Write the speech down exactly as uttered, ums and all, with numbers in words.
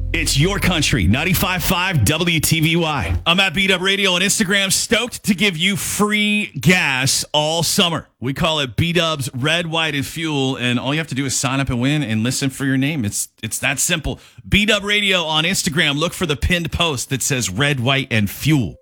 It's your country, ninety-five point five W T V Y. I'm at B-Dub Radio on Instagram, stoked to give you free gas all summer. We call it B-Dub's Red, White, and Fuel, and all you have to do is sign up and win and listen for your name. It's it's that simple. B-Dub Radio on Instagram, look for the pinned post that says Red, White, and Fuel.